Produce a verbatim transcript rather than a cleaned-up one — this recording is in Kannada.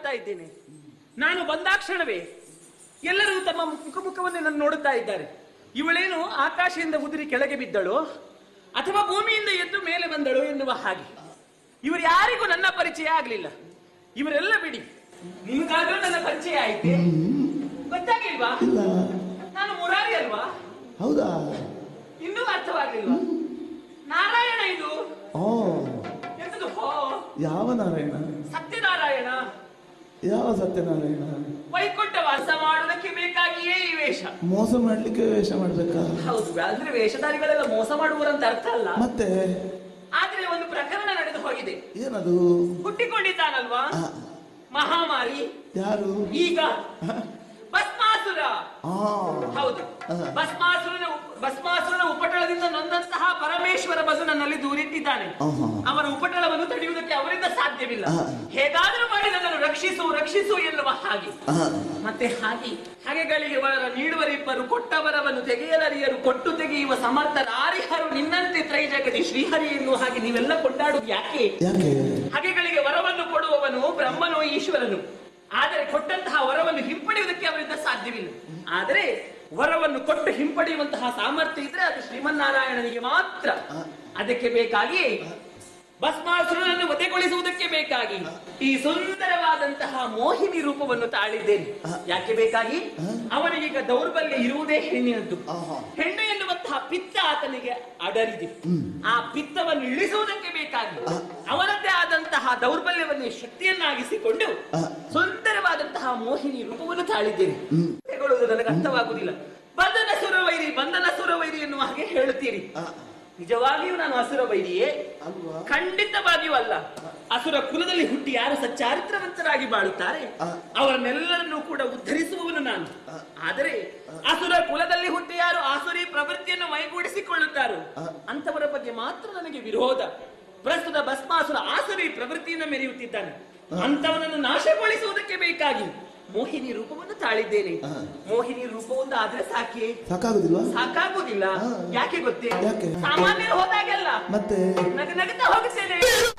ಕಾಣ್ತಾ ಇದ್ದೇನೆ. ನಾನು ಬಂದಾಕ್ಷಣವೇ ಎಲ್ಲರೂ ತಮ್ಮ ಮುಖ ಮುಖವನ್ನೇ ನನ್ನ ನೋಡುತ್ತಾ ಇದ್ದಾರೆ. ಇವಳೇನು ಆಕಾಶದಿಂದ ಉದುರಿ ಕೆಳಗೆ ಬಿದ್ದಳು ಅಥವಾ ಭೂಮಿಯಿಂದ ಎದ್ದು ಮೇಲೆ ಬಂದಳು ಎನ್ನುವ ಹಾಗೆ. ಇವರು ಯಾರಿಗೂ ನನ್ನ ಪರಿಚಯ ಆಗ್ಲಿಲ್ಲ. ಇವರೆಲ್ಲ ಬಿಡಿ, ನಿಮಗಾದ್ರೂ ನನ್ನ ಪರಿಚಯ ಆಯ್ತೆ. ಗೊತ್ತಾಗಿಲ್ವಾ? ನಾನು ಮುರಾರಿ ಅಲ್ವಾ? ಹೌದಾ? ಇನ್ನೂ ಅರ್ಥವಾಗ್ಲಿಲ್ವಾ? ನಾರಾಯಣ ಇದು. ಓ, ಎಂತದು? ಹೋ, ಯಾವ ನಾರಾಯಣ? ಸತ್ಯನಾರಾಯಣ. ಯಾವ ಸತ್ಯನಾರಾಯಣ? ವೈಕುಂಠ ವಾಸ ಮಾಡುವುದಕ್ಕೆ ಬೇಕಾಗಿಯೇ ಈ ವೇಷ. ಮೋಸ ಮಾಡ್ಲಿಕ್ಕೆ ವೇಷ ಮಾಡ್ಬೇಕಾ? ಹೌದು, ಅಂದ್ರೆ ವೇಷಧಾರಿಗಳೆಲ್ಲ ಮೋಸ ಮಾಡುವರಂತ ಅರ್ಥ ಅಲ್ಲ. ಮತ್ತೆ ಆದ್ರೆ ಒಂದು ಪ್ರಕರಣ ನಡೆದು ಹೋಗಿದೆ. ಏನದು? ಹುಟ್ಟಿಕೊಂಡಿದ್ದಾನಲ್ವಾ ಮಹಾಮಾರಿ. ಯಾರು? ಈಗ ಭಸ್ಮಾಸುರ. ಹೌದು, ಭಸ್ಮಾಸುರನ ಭಸ್ಮಾಸುರನ ಉಪಟಳದಿಂದ ನೊಂದಂತಹ ಪರಮೇಶ್ವರ ಬಂದು ನನ್ನಲ್ಲಿ ದೂರಿಟ್ಟಿದ್ದಾನೆ. ಅವನ ಉಪಟಳವನ್ನು ತಡೆಯುವುದಕ್ಕೆ ಅವರಿಂದ ಸಾಧ್ಯವಿಲ್ಲ. ಹೇಗಾದ್ರೂ ಮಾಡಿ ನನ್ನನ್ನು ರಕ್ಷಿಸು ರಕ್ಷಿಸು ಎನ್ನುವ ಹಾಗೆ. ಮತ್ತೆ ಹಾಗೆ ಹಾಗೆಗಳಿಗೆ ವರ ನೀಡುವರಿಬ್ಬರು, ಕೊಟ್ಟವರವನ್ನು ತೆಗೆಯಲರಿಯರು, ಕೊಟ್ಟು ತೆಗೆಯುವ ಸಮರ್ಥರಾರಿಹರು, ನಿನ್ನಂತೆ ತ್ರೈಜಗತಿ ಶ್ರೀಹರಿ ಎನ್ನುವ ಹಾಗೆ ನೀವೆಲ್ಲ ಕೊಂಡಾಡುವುದು ಯಾಕೆ? ಹಾಗೆಗಳಿಗೆ ವರವನ್ನು ಕೊಡುವವನು ಬ್ರಹ್ಮನು, ಈಶ್ವರನು. ಆದರೆ ಕೊಟ್ಟಂತಹ ವರವನ್ನು ಹಿಂಪಡೆಯುವುದಕ್ಕೆ ಅವರಿಂದ ಸಾಧ್ಯವಿಲ್ಲ. ಆದರೆ ವರವನ್ನು ಕೊಟ್ಟು ಹಿಂಪಡೆಯುವಂತಹ ಸಾಮರ್ಥ್ಯ ಇದ್ರೆ ಅದು ಶ್ರೀಮನ್ನಾರಾಯಣನಿಗೆ ಮಾತ್ರ. ಅದಕ್ಕೆ ಬೇಕಾಗಿ ಭಸ್ಮಾಸುರನನ್ನು ವಧೆಗೊಳಿಸುವುದಕ್ಕೆ ಬೇಕಾಗಿ ಈ ಸುಂದರವಾದಂತಹ ಮೋಹಿನಿ ರೂಪವನ್ನು ತಾಳಿದ್ದೇನೆ. ಯಾಕೆ ಬೇಕಾಗಿ? ಅವನಿಗೀಗ ದೌರ್ಬಲ್ಯ ಇರುವುದೇ ಹೆಣ್ಣಿನದ್ದು. ಹೆಣ್ಣು ಎನ್ನುವಂತಹ ಪಿತ್ತ ಆತನಿಗೆ ಅಡರಿದೆ. ಆ ಪಿತ್ತವನ್ನು ಇಳಿಸುವುದಕ್ಕೆ ಬೇಕಾಗಿ ಅವನದ್ದೇ ಆದಂತಹ ದೌರ್ಬಲ್ಯವನ್ನೇ ಶಕ್ತಿಯನ್ನಾಗಿಸಿಕೊಂಡು ಸುಂದರವಾದಂತಹ ಮೋಹಿನಿ ರೂಪವನ್ನು ತಾಳಿದ್ದೇನೆ. ಹೇಳುವುದು ನನಗೆ ಅರ್ಥವಾಗುವುದಿಲ್ಲ. ಬಂಧನ ಸುರವೈರಿ ಬಂಧನ ಸುರವೈರಿ ಎನ್ನುವ ಹಾಗೆ ಹೇಳುತ್ತೀರಿ. ನಿಜವಾಗಿಯೂ ನಾನು ಅಸುರ ವೈರಿಯೇ? ಖಂಡಿತವಾಗಿಯೂ ಅಲ್ಲ. ಅಸುರ ಕುಲದಲ್ಲಿ ಹುಟ್ಟಿ ಯಾರು ಸಚ್ಚಾರಿತ್ರವಂತರಾಗಿ ಬಾಳುತ್ತಾರೆ ಅವರನ್ನೆಲ್ಲರನ್ನೂ ಕೂಡ ಉದ್ಧರಿಸುವವನು ನಾನು. ಆದರೆ ಅಸುರ ಕುಲದಲ್ಲಿ ಹುಟ್ಟಿ ಯಾರು ಆಸುರಿ ಪ್ರವೃತ್ತಿಯನ್ನು ಮೈಗೂಡಿಸಿಕೊಳ್ಳುತ್ತಾರೋ ಅಂತವರ ಬಗ್ಗೆ ಮಾತ್ರ ನನಗೆ ವಿರೋಧ. ಪ್ರಸ್ತುತ ಭಸ್ಮಾಸುರ ಆಸುರಿ ಪ್ರವೃತ್ತಿಯನ್ನು ಮೆರೆಯುತ್ತಿದ್ದಾನೆ. ಅಂತವನನ್ನು ನಾಶಗೊಳಿಸುವುದಕ್ಕೆ ಬೇಕಾಗಿ ಮೋಹಿನಿ ರೂಪವನ್ನು ತಾಳಿದ್ದೇನೆ. ಮೋಹಿನಿ ರೂಪವೊಂದು ಆದ್ರೆ ಸಾಕೆ? ಸಾಕಾಗುದಿಲ್ಲ? ಸಾಕಾಗುದಿಲ್ಲ. ಯಾಕೆ ಗೊತ್ತೇ? ಯಾಕೆ? ಸಾಮಾನ್ಯರು ಹೋದಾಗೆಲ್ಲ ಮತ್ತೆ ನಗ ನಗುತ್ತಾ ಹೋಗುತ್ತೇನೆ.